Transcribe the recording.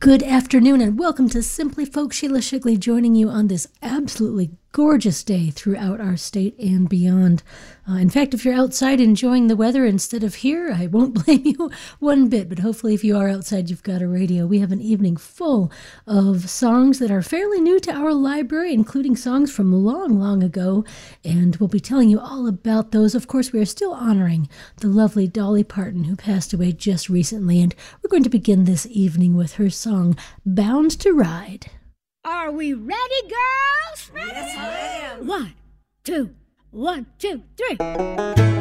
Good afternoon and welcome to Simply Folk. Sheila Shigley joining you on this absolutely gorgeous day throughout our state and beyond. In fact, if you're outside enjoying the weather instead of here, I won't blame you one bit, but hopefully if you are outside, you've got a radio. We have an evening full of songs that are fairly new to our library, including songs from long, long ago, and we'll be telling you all about those. Of course, we are still honoring the lovely Dolly Parton, who passed away just recently, and we're going to begin this evening with her song, Bound to Ride. Are we ready, girls? Yes, ma'am. 1, 2, 1, 2, 3.